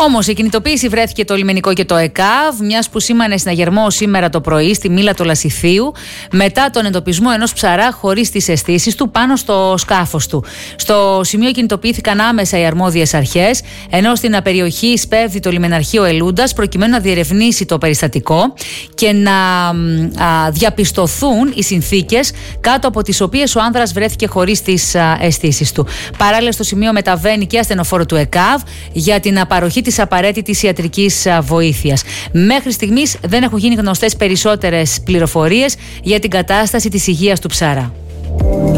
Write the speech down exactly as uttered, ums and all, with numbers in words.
Όμως, η κινητοποίηση βρέθηκε το λιμενικό και το ΕΚΑΒ, μιας που σήμανε συναγερμό σήμερα το πρωί στη Μήλα του Λασιθίου, μετά τον εντοπισμό ενός ψαρά χωρίς τις αισθήσεις του πάνω στο σκάφος του. Στο σημείο κινητοποιήθηκαν άμεσα οι αρμόδιες αρχές, ενώ στην περιοχή σπέβδει το λιμεναρχείο Ελούντας προκειμένου να διερευνήσει το περιστατικό και να α, διαπιστωθούν οι συνθήκες κάτω από τις οποίες ο άνδρας βρέθηκε χωρίς τις αισθήσεις του. Παράλληλα, στο σημείο μεταβαίνει και ασθενοφόρο του ΕΚΑΒ για την απαροχή της απαραίτητης ιατρικής βοήθειας. Μέχρι στιγμής δεν έχουν γίνει γνωστές περισσότερες πληροφορίες για την κατάσταση της υγείας του ψαρά.